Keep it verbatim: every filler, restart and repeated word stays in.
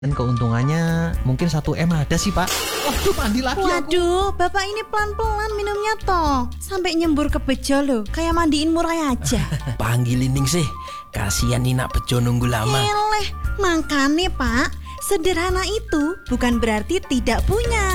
Dan keuntungannya mungkin satu M ada sih Pak. Waduh, mandi lagi aku. Waduh, Bapak ini pelan-pelan minumnya toh. Sampai nyembur ke bejo loh, kayak mandiin murai aja. Panggilin ning sih, kasihan Nina bejo nunggu lama. Eleh, makanya Pak, sederhana itu bukan berarti tidak punya.